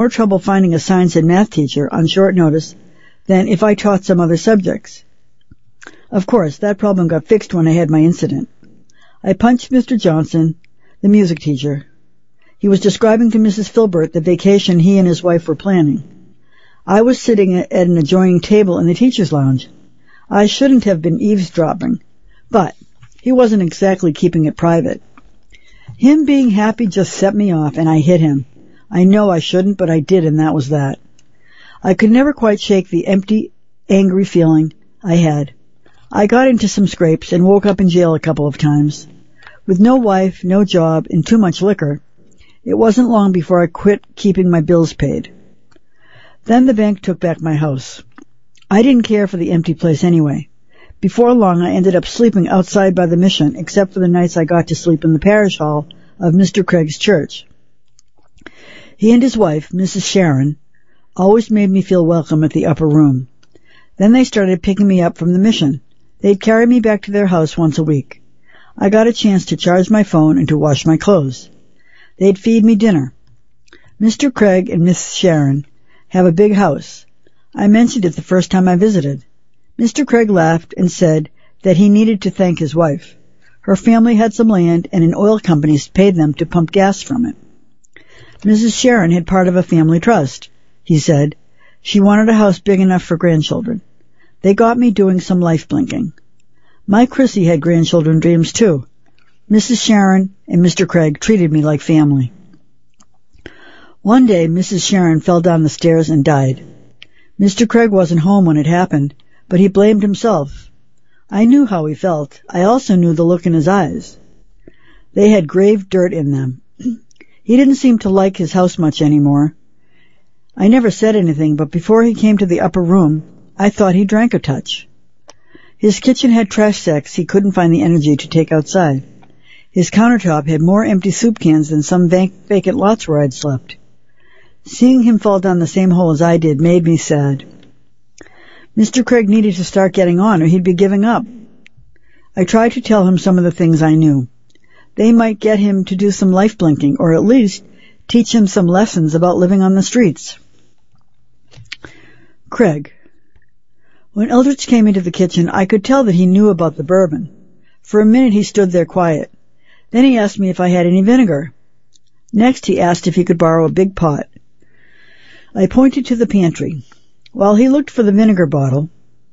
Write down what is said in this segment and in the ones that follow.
more trouble finding a science and math teacher on short notice than if I taught some other subjects. Of course, that problem got fixed when I had my incident. I punched Mr. Johnson, the music teacher. He was describing to Mrs. Filbert the vacation he and his wife were planning. I was sitting at an adjoining table in the teacher's lounge. I shouldn't have been eavesdropping, but he wasn't exactly keeping it private. Him being happy just set me off, and I hit him. I know I shouldn't, but I did, and that was that. I could never quite shake the empty, angry feeling I had. I got into some scrapes and woke up in jail a couple of times. With no wife, no job, and too much liquor, it wasn't long before I quit keeping my bills paid. Then the bank took back my house. I didn't care for the empty place anyway. Before long, I ended up sleeping outside by the mission, except for the nights I got to sleep in the parish hall of Mr. Craig's church. He and his wife, Mrs. Sharon, always made me feel welcome at the upper room. Then they started picking me up from the mission. They'd carry me back to their house once a week. I got a chance to charge my phone and to wash my clothes. They'd feed me dinner. Mr. Craig and Miss Sharon have a big house. I mentioned it the first time I visited. Mr. Craig laughed and said that he needed to thank his wife. Her family had some land and an oil company paid them to pump gas from it. Mrs. Sharon had part of a family trust, he said. She wanted a house big enough for grandchildren. They got me doing some life blinking. My Chrissy had grandchildren dreams too. Mrs. Sharon and Mr. Craig treated me like family. One day, Mrs. Sharon fell down the stairs and died. Mr. Craig wasn't home when it happened, but he blamed himself. I knew how he felt. I also knew the look in his eyes. They had grave dirt in them. He didn't seem to like his house much anymore. I never said anything, but before he came to the upper room, I thought he drank a touch. His kitchen had trash sacks he couldn't find the energy to take outside. His countertop had more empty soup cans than some vacant lots where I'd slept. Seeing him fall down the same hole as I did made me sad. Mr. Craig needed to start getting on or he'd be giving up. I tried to tell him some of the things I knew. They might get him to do some life blinking or at least teach him some lessons about living on the streets. Craig. When Eldridge came into the kitchen, I could tell that he knew about the bourbon. For a minute he stood there quiet. Then he asked me if I had any vinegar. Next he asked if he could borrow a big pot. I pointed to the pantry. While he looked for the vinegar bottle,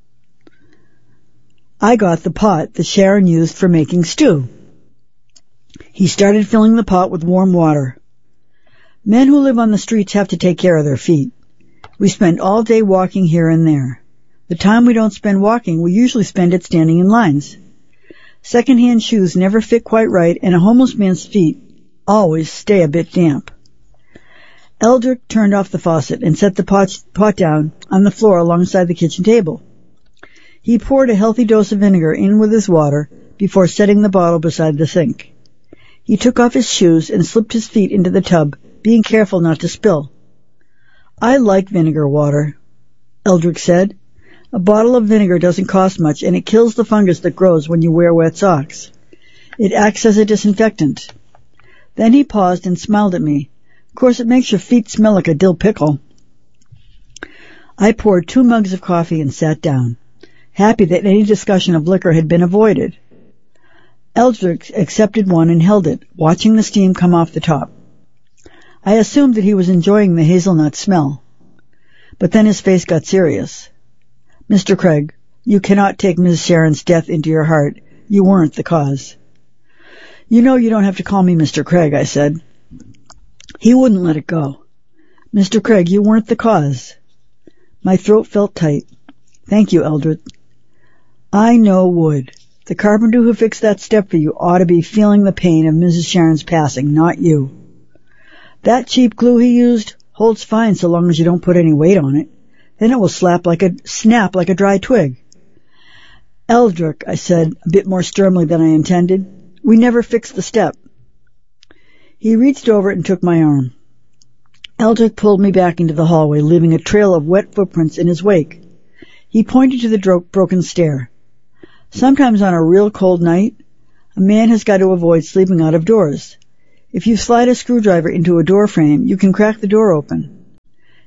I got the pot that Sharon used for making stew. He started filling the pot with warm water. Men who live on the streets have to take care of their feet. We spend all day walking here and there. The time we don't spend walking, we usually spend it standing in lines. Second-hand shoes never fit quite right, and a homeless man's feet always stay a bit damp. Eldrick turned off the faucet and set the pot down on the floor alongside the kitchen table. He poured a healthy dose of vinegar in with his water before setting the bottle beside the sink. He took off his shoes and slipped his feet into the tub, being careful not to spill. I like vinegar water, Eldrick said. A bottle of vinegar doesn't cost much, and it kills the fungus that grows when you wear wet socks. It acts as a disinfectant. Then he paused and smiled at me. Of course, it makes your feet smell like a dill pickle. I poured 2 mugs of coffee and sat down, happy that any discussion of liquor had been avoided. Eldrick accepted one and held it, watching the steam come off the top. I assumed that he was enjoying the hazelnut smell. But then his face got serious. Mr. Craig, you cannot take Miss Sharon's death into your heart. You weren't the cause. You know you don't have to call me Mr. Craig, I said. He wouldn't let it go. Mr. Craig, you weren't the cause. My throat felt tight. Thank you, Eldred. I know would. The carpenter who fixed that step for you ought to be feeling the pain of Mrs. Sharon's passing, not you. That cheap glue he used holds fine so long as you don't put any weight on it. Then it will snap like a dry twig. Eldrick, I said, a bit more sternly than I intended, we never fixed the step. He reached over and took my arm. Eldrick pulled me back into the hallway, leaving a trail of wet footprints in his wake. He pointed to the broken stair. Sometimes on a real cold night, a man has got to avoid sleeping out of doors. If you slide a screwdriver into a door frame, you can crack the door open.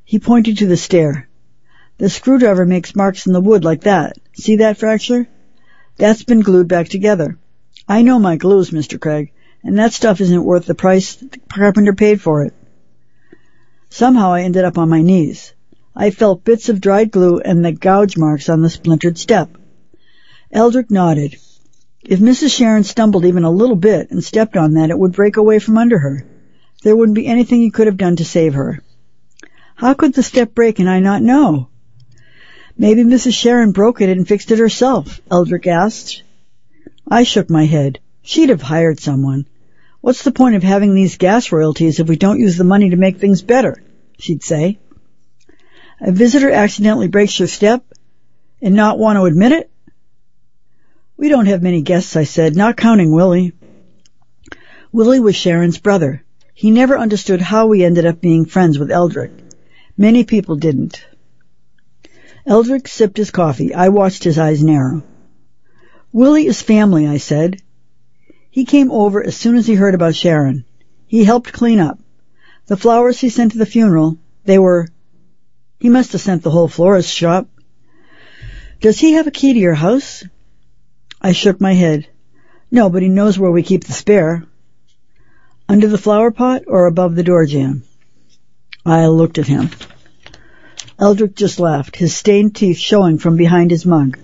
He pointed to the stair. The screwdriver makes marks in the wood like that. See that fracture? That's been glued back together. I know my glues, Mr. Craig, and that stuff isn't worth the price the carpenter paid for it. Somehow I ended up on my knees. I felt bits of dried glue and the gouge marks on the splintered step. Eldrick nodded. If Mrs. Sharon stumbled even a little bit and stepped on that, it would break away from under her. There wouldn't be anything he could have done to save her. How could the step break and I not know? Maybe Mrs. Sharon broke it and fixed it herself, Eldrick asked. I shook my head. She'd have hired someone. What's the point of having these gas royalties if we don't use the money to make things better? She'd say. A visitor accidentally breaks your step and not want to admit it? We don't have many guests, I said, not counting Willie. Willie was Sharon's brother. He never understood how we ended up being friends with Eldrick. Many people didn't. Eldrick sipped his coffee. I watched his eyes narrow. Willie is family, I said. He came over as soon as he heard about Sharon. He helped clean up. The flowers he sent to the funeral, he must have sent the whole florist shop. Does he have a key to your house? I shook my head. No, but he knows where we keep the spare. Under the flower pot or above the door jamb? I looked at him. Eldrick just laughed, his stained teeth showing from behind his mug.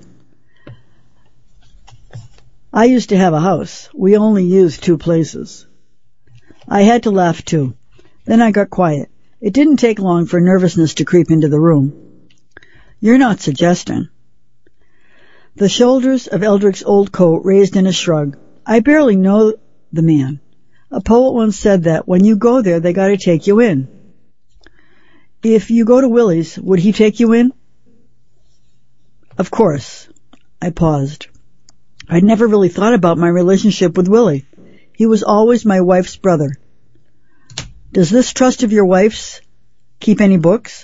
I used to have a house. We only used 2 places. I had to laugh too. Then I got quiet. It didn't take long for nervousness to creep into the room. You're not suggesting. The shoulders of Eldrick's old coat raised in a shrug. I barely know the man. A poet once said that when you go there, they gotta take you in. If you go to Willie's, would he take you in? Of course. I paused. I'd never really thought about my relationship with Willie. He was always my wife's brother. Does this trust of your wife's keep any books?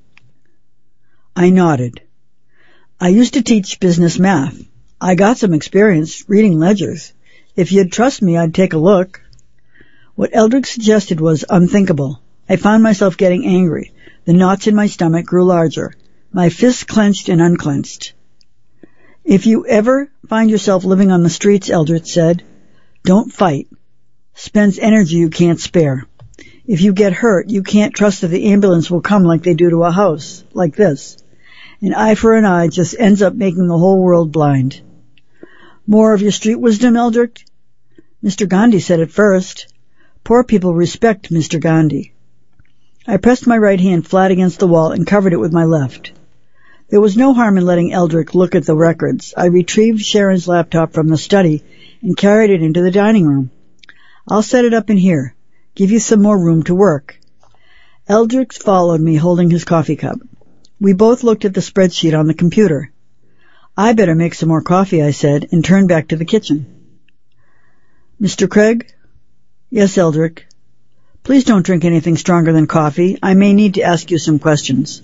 I nodded. I used to teach business math. I got some experience reading ledgers. If you'd trust me, I'd take a look. What Eldrick suggested was unthinkable. I found myself getting angry. The knots in my stomach grew larger. My fists clenched and unclenched. If you ever find yourself living on the streets, Eldrick said, don't fight. Spends energy you can't spare. If you get hurt, you can't trust that the ambulance will come like they do to a house, like this. An eye for an eye just ends up making the whole world blind. More of your street wisdom, Eldrick? Mr. Gandhi said it first. Poor people respect Mr. Gandhi. I pressed my right hand flat against the wall and covered it with my left. There was no harm in letting Eldrick look at the records. I retrieved Sharon's laptop from the study and carried it into the dining room. I'll set it up in here. Give you some more room to work. Eldrick followed me, holding his coffee cup. We both looked at the spreadsheet on the computer. I better make some more coffee, I said, and turned back to the kitchen. Mr. Craig? Yes, Eldrick. Please don't drink anything stronger than coffee. I may need to ask you some questions.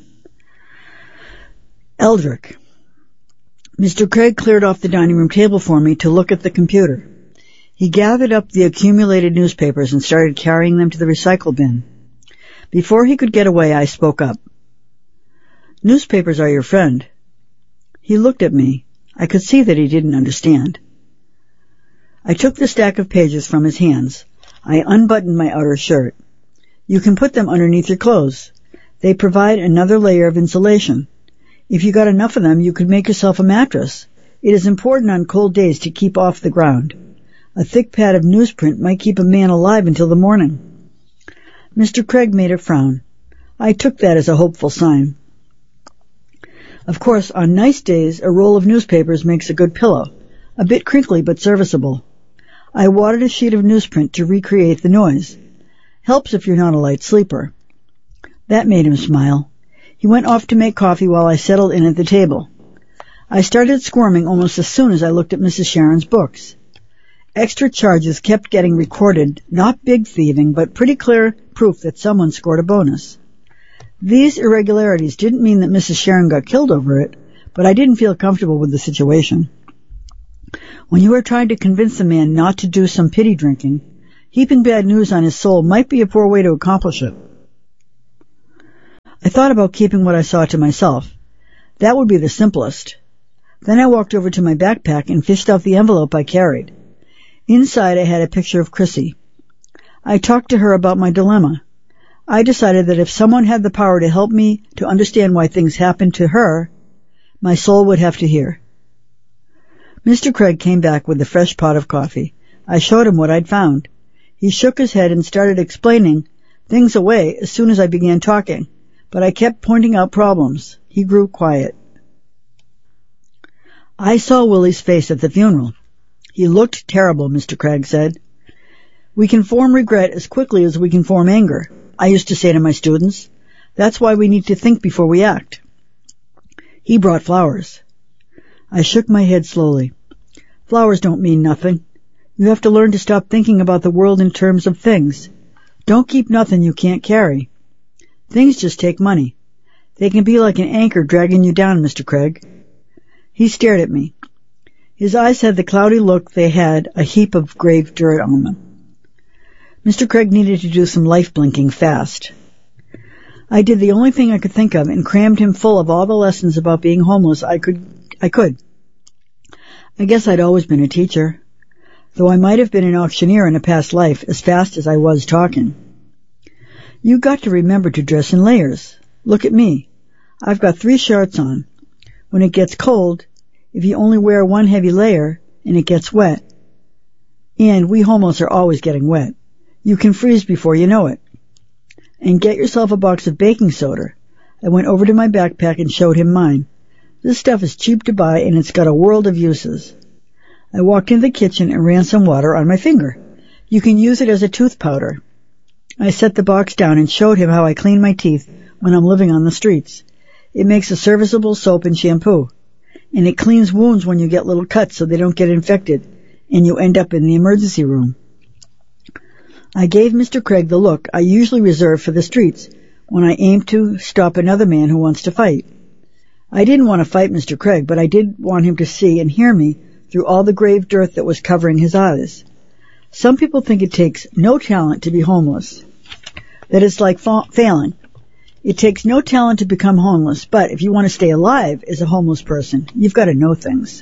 Eldrick. Mr. Craig cleared off the dining room table for me to look at the computer. He gathered up the accumulated newspapers and started carrying them to the recycle bin. Before he could get away, I spoke up. Newspapers are your friend. He looked at me. I could see that he didn't understand. I took the stack of pages from his hands. I unbuttoned my outer shirt. You can put them underneath your clothes. They provide another layer of insulation. If you got enough of them, you could make yourself a mattress. It is important on cold days to keep off the ground. A thick pad of newsprint might keep a man alive until the morning. Mr. Craig made a frown. I took that as a hopeful sign. Of course, on nice days, a roll of newspapers makes a good pillow, a bit crinkly but serviceable. I wadded a sheet of newsprint to recreate the noise. Helps if you're not a light sleeper. That made him smile. He went off to make coffee while I settled in at the table. I started squirming almost as soon as I looked at Mrs. Sharon's books. Extra charges kept getting recorded, not big thieving, but pretty clear proof that someone scored a bonus. These irregularities didn't mean that Mrs. Sharon got killed over it, but I didn't feel comfortable with the situation. When you are trying to convince a man not to do some pity drinking, heaping bad news on his soul might be a poor way to accomplish it. I thought about keeping what I saw to myself. That would be the simplest. Then I walked over to my backpack and fished out the envelope I carried. Inside I had a picture of Chrissy. I talked to her about my dilemma. I decided that if someone had the power to help me to understand why things happened to her, my soul would have to hear. Mr. Craig came back with a fresh pot of coffee. I showed him what I'd found. He shook his head and started explaining things away as soon as I began talking, but I kept pointing out problems. He grew quiet. I saw Willie's face at the funeral. He looked terrible, Mr. Craig said. We can form regret as quickly as we can form anger, I used to say to my students. That's why we need to think before we act. He brought flowers. I shook my head slowly. Flowers don't mean nothing. You have to learn to stop thinking about the world in terms of things. Don't keep nothing you can't carry. Things just take money. They can be like an anchor dragging you down, Mr. Craig. He stared at me. His eyes had the cloudy look they had, a heap of grave dirt on them. Mr. Craig needed to do some life blinking fast. I did the only thing I could think of and crammed him full of all the lessons about being homeless I could. I guess I'd always been a teacher, though I might have been an auctioneer in a past life as fast as I was talking. You got to remember to dress in layers. Look at me. I've got 3 shirts on. When it gets cold, if you only wear one heavy layer and it gets wet, and we homeless are always getting wet, you can freeze before you know it. And get yourself a box of baking soda. I went over to my backpack and showed him mine. This stuff is cheap to buy and it's got a world of uses. I walked into the kitchen and ran some water on my finger. You can use it as a tooth powder. I set the box down and showed him how I clean my teeth when I'm living on the streets. It makes a serviceable soap and shampoo. And it cleans wounds when you get little cuts so they don't get infected and you end up in the emergency room. I gave Mr. Craig the look I usually reserve for the streets when I aim to stop another man who wants to fight. I didn't want to fight Mr. Craig, but I did want him to see and hear me through all the grave dirt that was covering his eyes. Some people think it takes no talent to be homeless, that it's like failing. It takes no talent to become homeless, but if you want to stay alive as a homeless person, you've got to know things.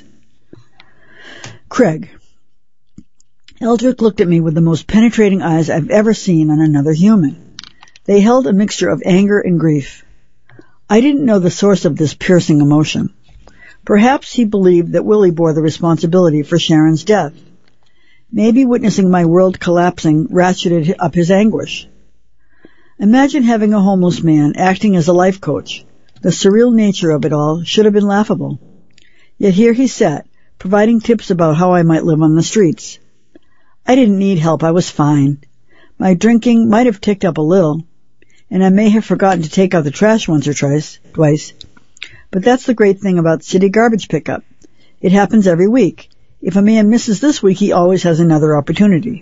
Craig. Eldrick looked at me with the most penetrating eyes I've ever seen on another human. They held a mixture of anger and grief. I didn't know the source of this piercing emotion. Perhaps he believed that Willie bore the responsibility for Sharon's death. Maybe witnessing my world collapsing ratcheted up his anguish. Imagine having a homeless man acting as a life coach. The surreal nature of it all should have been laughable. Yet here he sat, providing tips about how I might live on the streets. I didn't need help, I was fine. My drinking might have ticked up a little, and I may have forgotten to take out the trash once or twice. But that's the great thing about city garbage pickup. It happens every week. If a man misses this week, he always has another opportunity.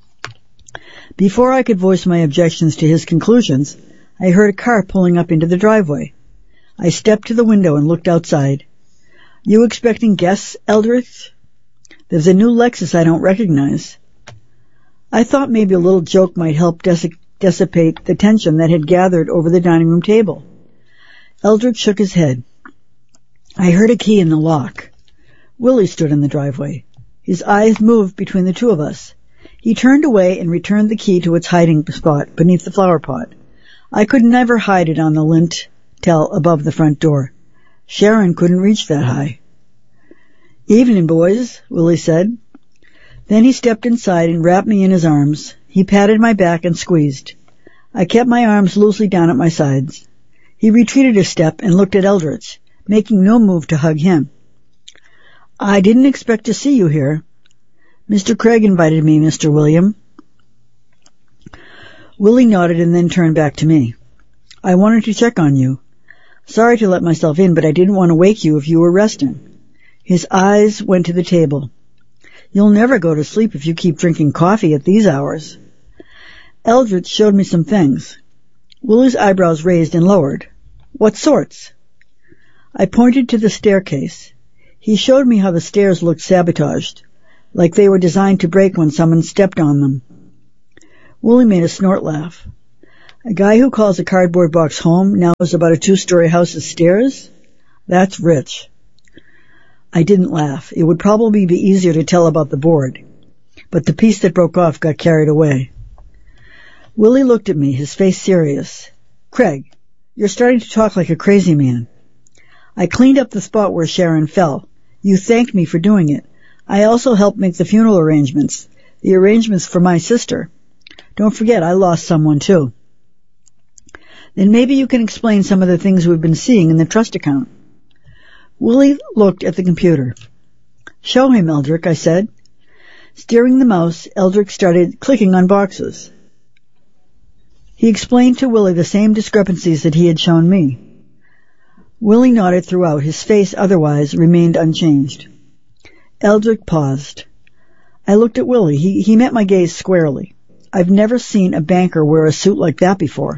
Before I could voice my objections to his conclusions, I heard a car pulling up into the driveway. I stepped to the window and looked outside. You expecting guests, Eldridge? There's a new Lexus I don't recognize. I thought maybe a little joke might help dissipate the tension that had gathered over the dining room table. Eldridge shook his head. I heard a key in the lock. Willie stood in the driveway. His eyes moved between the two of us. He turned away and returned the key to its hiding spot beneath the flower pot. I could never hide it on the lintel above the front door. Sharon couldn't reach that high. Evening, boys, Willie said. Then he stepped inside and wrapped me in his arms. He patted my back and squeezed. I kept my arms loosely down at my sides. He retreated a step and looked at Eldridge, making no move to hug him. I didn't expect to see you here. Mr. Craig invited me, Mr. William. Willie nodded and then turned back to me. I wanted to check on you. Sorry to let myself in, but I didn't want to wake you if you were resting. His eyes went to the table. You'll never go to sleep if you keep drinking coffee at these hours. Eldridge showed me some things. Willie's eyebrows raised and lowered. What sorts? I pointed to the staircase. He showed me how the stairs looked sabotaged, like they were designed to break when someone stepped on them. Willie made a snort laugh. A guy who calls a cardboard box home knows about a 2-story house's stairs? That's rich. I didn't laugh. It would probably be easier to tell about the board, but the piece that broke off got carried away. Willie looked at me, his face serious. Craig, you're starting to talk like a crazy man. I cleaned up the spot where Sharon fell. You thanked me for doing it. I also helped make the funeral arrangements, the arrangements for my sister. Don't forget, I lost someone too. Then maybe you can explain some of the things we've been seeing in the trust account. Willie looked at the computer. Show him, Eldrick, I said. Steering the mouse, Eldrick started clicking on boxes. He explained to Willie the same discrepancies that he had shown me. Willie nodded throughout. His face otherwise remained unchanged. Eldrick paused. I looked at Willie. He met my gaze squarely. I've never seen a banker wear a suit like that before.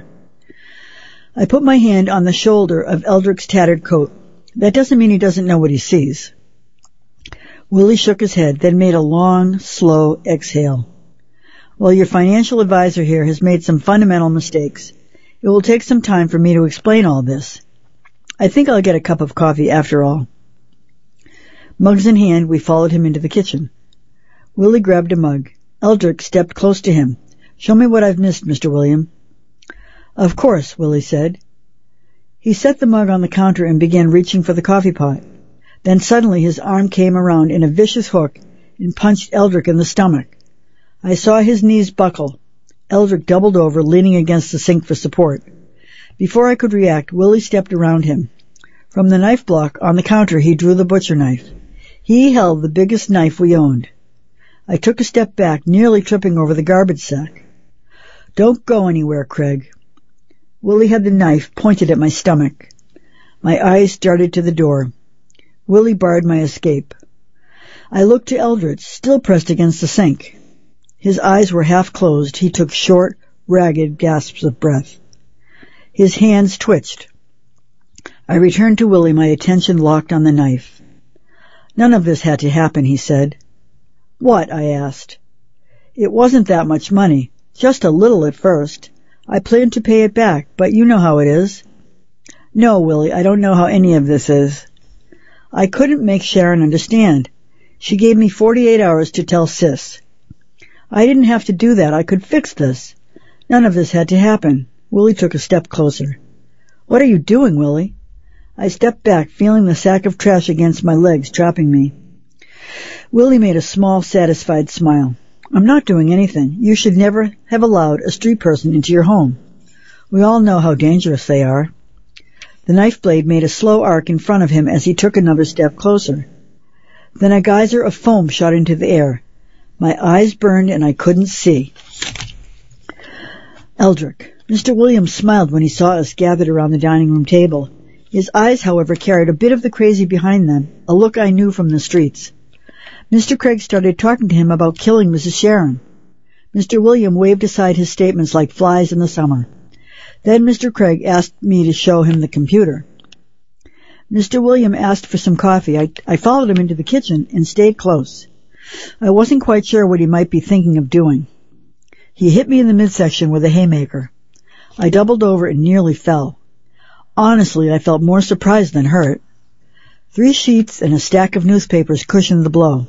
I put my hand on the shoulder of Eldrick's tattered coat. That doesn't mean he doesn't know what he sees. Willie shook his head, then made a long, slow exhale. Well, your financial advisor here has made some fundamental mistakes. It will take some time for me to explain all this. I think I'll get a cup of coffee after all. Mugs in hand, we followed him into the kitchen. Willie grabbed a mug. Eldrick stepped close to him. Show me what I've missed, Mr. William. Of course, Willie said. He set the mug on the counter and began reaching for the coffee pot. Then suddenly his arm came around in a vicious hook and punched Eldrick in the stomach. I saw his knees buckle. Eldrick doubled over, leaning against the sink for support. Before I could react, Willie stepped around him. From the knife block on the counter, he drew the butcher knife. He held the biggest knife we owned. I took a step back, nearly tripping over the garbage sack. Don't go anywhere, Craig. Willie had the knife pointed at my stomach. My eyes darted to the door. Willie barred my escape. I looked to Eldritch, still pressed against the sink. His eyes were half closed. He took short, ragged gasps of breath. His hands twitched. I returned to Willie, my attention locked on the knife. None of this had to happen, he said. What? I asked. It wasn't that much money. Just a little at first. I planned to pay it back, but you know how it is. No, Willie, I don't know how any of this is. I couldn't make Sharon understand. She gave me 48 hours to tell Sis. I didn't have to do that. I could fix this. None of this had to happen. Willie took a step closer. What are you doing, Willie? I stepped back, feeling the sack of trash against my legs, trapping me. Willie made a small, satisfied smile. I'm not doing anything. You should never have allowed a street person into your home. We all know how dangerous they are. The knife blade made a slow arc in front of him as he took another step closer. Then a geyser of foam shot into the air. My eyes burned and I couldn't see. Eldrick. Mr. Williams smiled when he saw us gathered around the dining room table. His eyes, however, carried a bit of the crazy behind them, a look I knew from the streets. Mr. Craig started talking to him about killing Mrs. Sharon. Mr. William waved aside his statements like flies in the summer. Then Mr. Craig asked me to show him the computer. Mr. William asked for some coffee. I followed him into the kitchen and stayed close. I wasn't quite sure what he might be thinking of doing. He hit me in the midsection with a haymaker. I doubled over and nearly fell. Honestly, I felt more surprised than hurt. 3 sheets and a stack of newspapers cushioned the blow.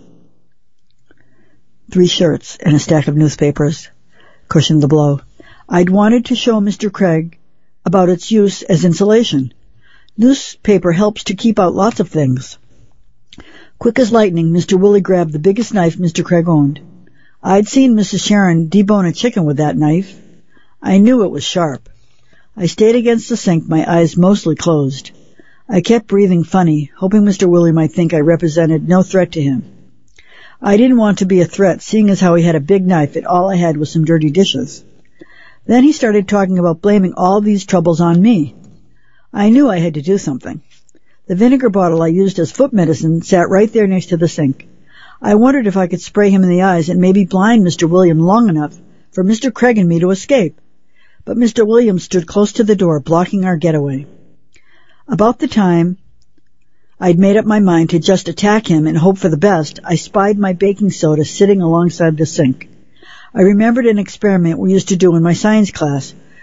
3 shirts and a stack of newspapers cushioned the blow. I'd wanted to show Mr. Craig about its use as insulation. Newspaper helps to keep out lots of things. Quick as lightning, Mr. Willie grabbed the biggest knife Mr. Craig owned. I'd seen Mrs. Sharon debone a chicken with that knife. I knew it was sharp. I stayed against the sink, my eyes mostly closed. I kept breathing funny, hoping Mr. Willie might think I represented no threat to him. I didn't want to be a threat, seeing as how he had a big knife and all I had was some dirty dishes. Then he started talking about blaming all these troubles on me. I knew I had to do something. The vinegar bottle I used as foot medicine sat right there next to the sink. I wondered if I could spray him in the eyes and maybe blind Mr. William long enough for Mr. Craig and me to escape. But Mr. Williams stood close to the door, blocking our getaway. About the time I'd made up my mind to just attack him and hope for the best, I spied my baking soda sitting alongside the sink. I remembered an experiment we used to do in my science class,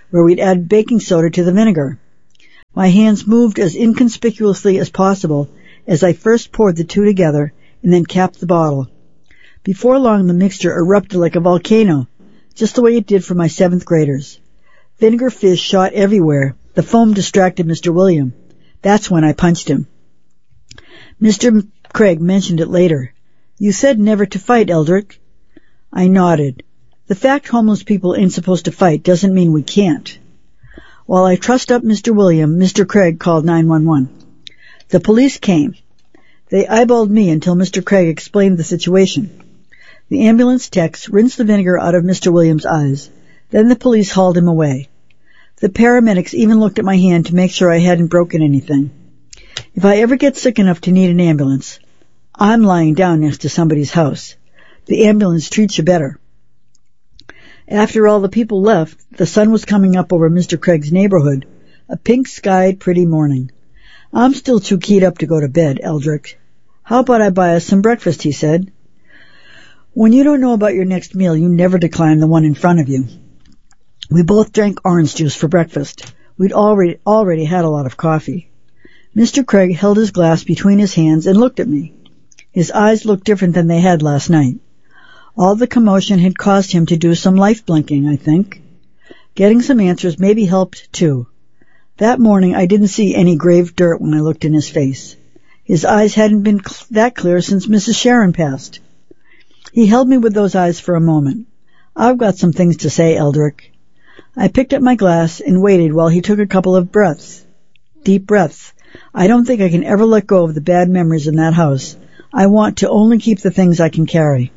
where we'd add baking soda to the vinegar. My hands moved as inconspicuously as possible as I first poured the two together and then capped the bottle. Before long, the mixture erupted like a volcano, just the way it did for my 7th graders. Vinegar fizz shot everywhere. The foam distracted Mr. William. That's when I punched him. Mr. Craig mentioned it later. You said never to fight, Eldrick. I nodded. The fact homeless people ain't supposed to fight doesn't mean we can't. While I trussed up Mr. William, Mr. Craig called 911. The police came. They eyeballed me until Mr. Craig explained the situation. The ambulance techs rinsed the vinegar out of Mr. William's eyes. Then the police hauled him away. The paramedics even looked at my hand to make sure I hadn't broken anything. If I ever get sick enough to need an ambulance, I'm lying down next to somebody's house. The ambulance treats you better. After all the people left, the sun was coming up over Mr. Craig's neighborhood, a pink-skied, pretty morning. I'm still too keyed up to go to bed, Eldrick. How about I buy us some breakfast, he said. When you don't know about your next meal, you never decline the one in front of you. We both drank orange juice for breakfast. We'd already had a lot of coffee. Mr. Craig held his glass between his hands and looked at me. His eyes looked different than they had last night. All the commotion had caused him to do some life blinking, I think. Getting some answers maybe helped, too. That morning I didn't see any grave dirt when I looked in his face. His eyes hadn't been that clear since Mrs. Sharon passed. He held me with those eyes for a moment. I've got some things to say, Eldrick. I picked up my glass and waited while he took a couple of breaths. Deep breaths. I don't think I can ever let go of the bad memories in that house. I want to only keep the things I can carry.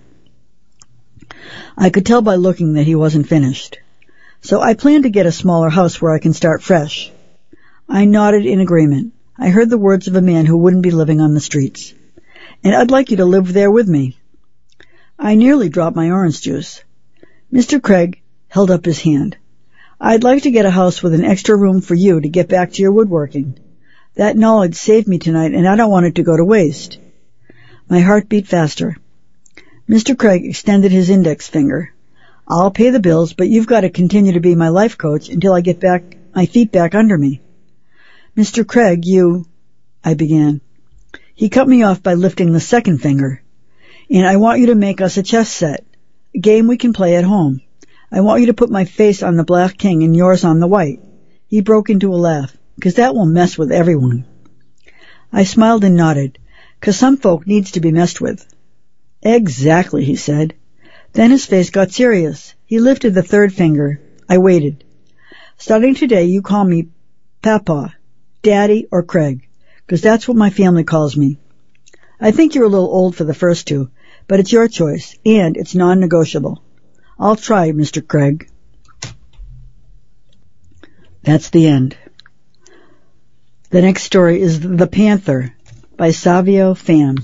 I could tell by looking that he wasn't finished. So I plan to get a smaller house where I can start fresh. I nodded in agreement. I heard the words of a man who wouldn't be living on the streets. And I'd like you to live there with me. I nearly dropped my orange juice. Mr. Craig held up his hand. I'd like to get a house with an extra room for you to get back to your woodworking. That knowledge saved me tonight, and I don't want it to go to waste. My heart beat faster. Mr. Craig extended his index finger. I'll pay the bills, but you've got to continue to be my life coach until I get my feet back under me. Mr. Craig, I began. He cut me off by lifting the second finger. And I want you to make us a chess set, a game we can play at home. I want you to put my face on the black king and yours on the white. He broke into a laugh, 'cause that will mess with everyone. I smiled and nodded, 'cause some folk needs to be messed with. Exactly, he said. Then his face got serious. He lifted the third finger. I waited. Starting today, you call me Papa, Daddy, or Craig, 'cause that's what my family calls me. I think you're a little old for the first two, but it's your choice, and it's non-negotiable. I'll try, Mr. Craig. That's the end. The next story is The Panther by Savio Pham.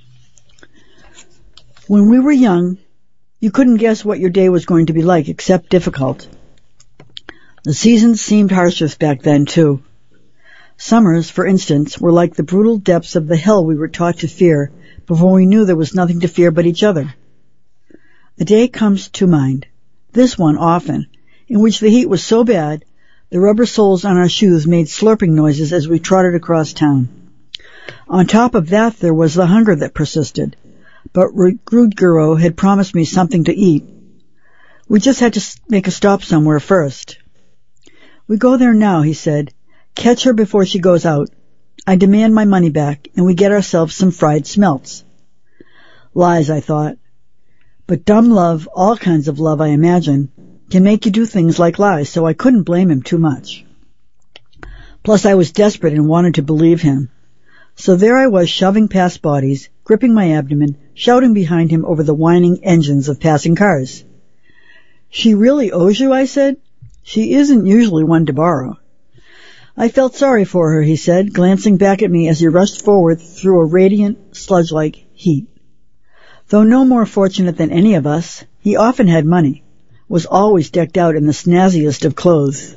When we were young, you couldn't guess what your day was going to be like except difficult. The seasons seemed harsher back then, too. Summers, for instance, were like the brutal depths of the hell we were taught to fear before we knew there was nothing to fear but each other. A day comes to mind, this one often, in which the heat was so bad the rubber soles on our shoes made slurping noises as we trotted across town. On top of that there was the hunger that persisted, but Rudguro had promised me something to eat. We just had to make a stop somewhere first. We go there now, he said. Catch her before she goes out. I demand my money back, and we get ourselves some fried smelts. Lies, I thought. But dumb love, all kinds of love, I imagine, can make you do things like lies, so I couldn't blame him too much. Plus, I was desperate and wanted to believe him. So there I was, shoving past bodies, gripping my abdomen, shouting behind him over the whining engines of passing cars. She really owes you, I said. She isn't usually one to borrow. I felt sorry for her, he said, glancing back at me as he rushed forward through a radiant, sludge-like heat. Though no more fortunate than any of us, he often had money, was always decked out in the snazziest of clothes.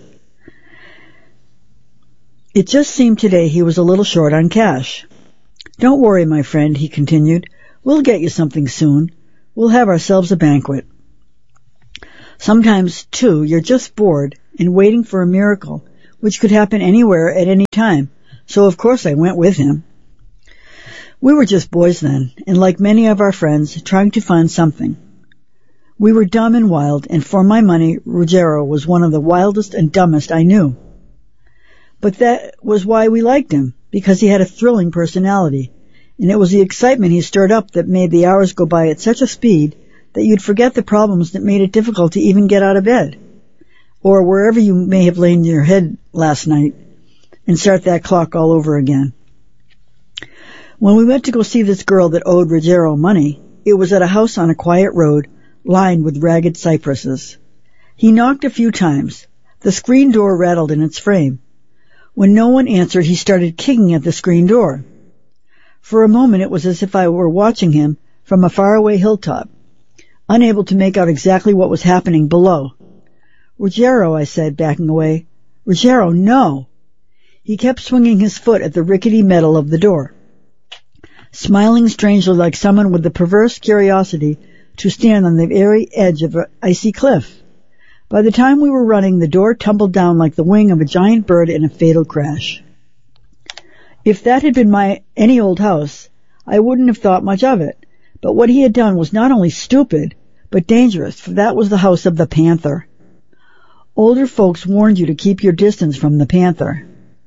It just seemed today he was a little short on cash. Don't worry, my friend, he continued. We'll get you something soon. We'll have ourselves a banquet. Sometimes, too, you're just bored and waiting for a miracle, which could happen anywhere at any time, so of course I went with him. We were just boys then, and like many of our friends, trying to find something. We were dumb and wild, and for my money, Ruggiero was one of the wildest and dumbest I knew. But that was why we liked him, because he had a thrilling personality, and it was the excitement he stirred up that made the hours go by at such a speed that you'd forget the problems that made it difficult to even get out of bed, or wherever you may have lain your head last night, and start that clock all over again. When we went to go see this girl that owed Ruggiero money, it was at a house on a quiet road lined with ragged cypresses. He knocked a few times. The screen door rattled in its frame. When no one answered, he started kicking at the screen door. For a moment it was as if I were watching him from a faraway hilltop, unable to make out exactly what was happening below. "Ruggiero," I said, backing away. "Ruggiero, no!" He kept swinging his foot at the rickety metal of the door, smiling strangely like someone with the perverse curiosity to stand on the very edge of an icy cliff. By the time we were running, the door tumbled down like the wing of a giant bird in a fatal crash. If that had been any old house, I wouldn't have thought much of it. But what he had done was not only stupid, but dangerous, for that was the house of the Panther. Older folks warned you to keep your distance from the Panther.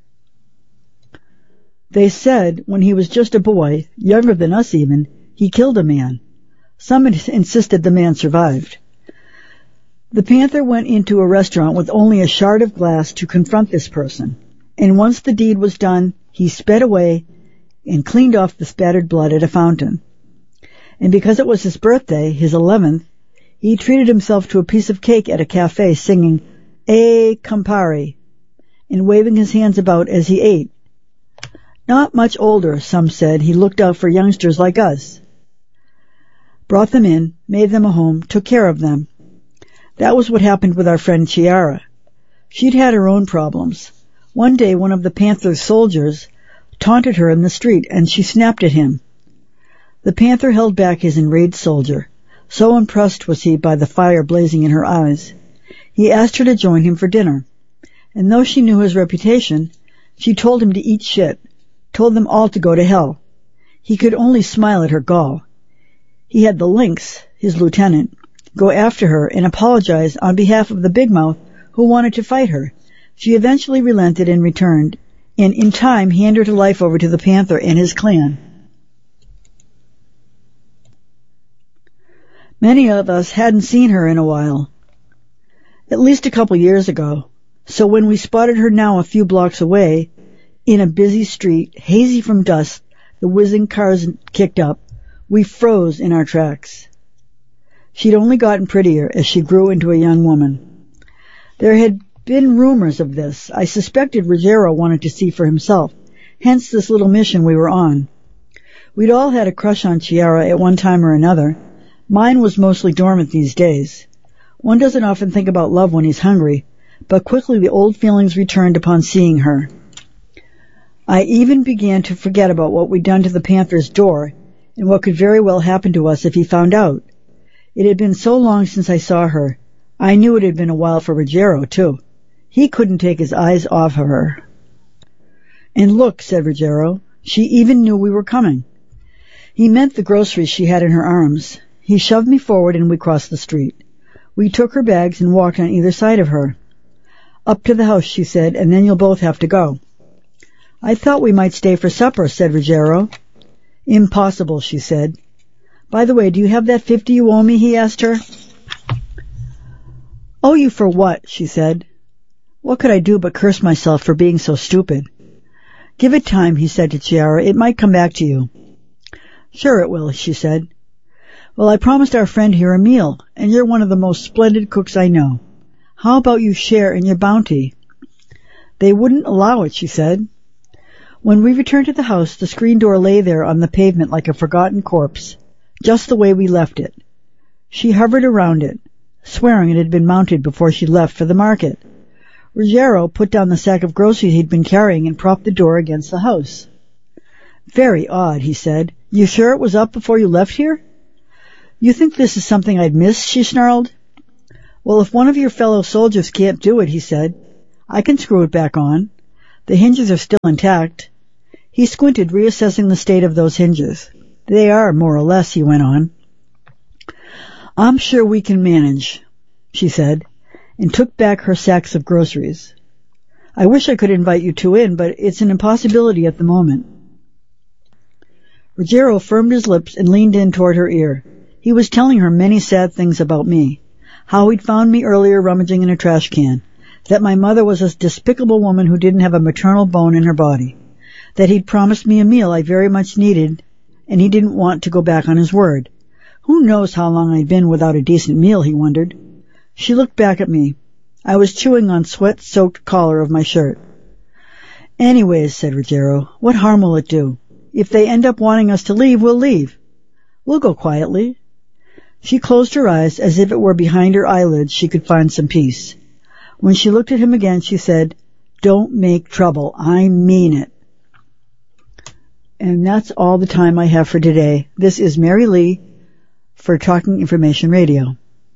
They said when he was just a boy, younger than us even, he killed a man. Some insisted the man survived. The Panther went into a restaurant with only a shard of glass to confront this person, and once the deed was done, he sped away and cleaned off the spattered blood at a fountain. And because it was his birthday, his 11th, he treated himself to a piece of cake at a cafe, singing, "E Campari," and waving his hands about as he ate. Not much older, some said, he looked out for youngsters like us. Brought them in, made them a home, took care of them. That was what happened with our friend Chiara. She'd had her own problems. One day one of the Panther's soldiers taunted her in the street, and she snapped at him. The Panther held back his enraged soldier. So impressed was he by the fire blazing in her eyes. He asked her to join him for dinner. And though she knew his reputation, she told him to eat shit, told them all to go to hell. He could only smile at her gall. He had the Lynx, his lieutenant, go after her and apologize on behalf of the Big Mouth who wanted to fight her. She eventually relented and returned, and in time handed her life over to the Panther and his clan. Many of us hadn't seen her in a while, at least a couple years ago, so when we spotted her now a few blocks away, in a busy street, hazy from dust, the whizzing cars kicked up, we froze in our tracks. She'd only gotten prettier as she grew into a young woman. There had been rumors of this. I suspected Ruggiero wanted to see for himself, hence this little mission we were on. We'd all had a crush on Chiara at one time or another. Mine was mostly dormant these days. One doesn't often think about love when he's hungry, but quickly the old feelings returned upon seeing her. I even began to forget about what we'd done to the Panther's door and what could very well happen to us if he found out. It had been so long since I saw her. I knew it had been a while for Ruggiero, too. He couldn't take his eyes off of her. "And look," said Ruggiero, "she even knew we were coming." He meant the groceries she had in her arms. He shoved me forward and we crossed the street. We took her bags and walked on either side of her. "Up to the house," she said, "and then you'll both have to go." "I thought we might stay for supper," said Ruggiero. "Impossible," she said. "By the way, do you have that 50 you owe me?" he asked her. "Owe you for what?" she said. What could I do but curse myself for being so stupid? "Give it time," he said to Chiara. "It might come back to you." "Sure it will," she said. "Well, I promised our friend here a meal, and you're one of the most splendid cooks I know. How about you share in your bounty?" "They wouldn't allow it," she said. When we returned to the house, the screen door lay there on the pavement like a forgotten corpse, just the way we left it. She hovered around it, swearing it had been mounted before she left for the market. Ruggiero put down the sack of groceries he'd been carrying and propped the door against the house. "Very odd," he said. "You sure it was up before you left here?" "You think this is something I'd miss?" she snarled. Well, if one of your fellow soldiers can't do it, he said, I can screw it back on. The hinges are still intact. He squinted, reassessing the state of those hinges. They are, more or less, he went on. I'm sure we can manage, she said, and took back her sacks of groceries. I wish I could invite you two in, but it's an impossibility at the moment. Ruggiero firmed his lips and leaned in toward her ear. He was telling her many sad things about me. How he'd found me earlier rummaging in a trash can. That my mother was a despicable woman who didn't have a maternal bone in her body. That he'd promised me a meal I very much needed, and he didn't want to go back on his word. Who knows how long I'd been without a decent meal, he wondered. She looked back at me. I was chewing on sweat-soaked collar of my shirt. Anyways, said Ruggiero, what harm will it do? If they end up wanting us to leave, we'll leave. We'll go quietly. She closed her eyes as if it were behind her eyelids she could find some peace. When she looked at him again, she said, Don't make trouble. I mean it. And that's all the time I have for today. This is Mary Lee for Talking Information Radio.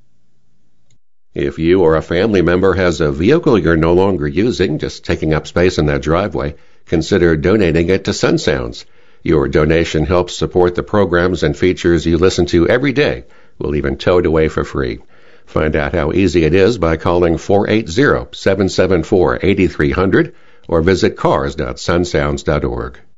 If you or a family member has a vehicle you're no longer using, just taking up space in that driveway, consider donating it to Sun Sounds. Your donation helps support the programs and features you listen to every day. We'll even tow it away for free. Find out how easy it is by calling 480-774-8300 or visit cars.sunsounds.org.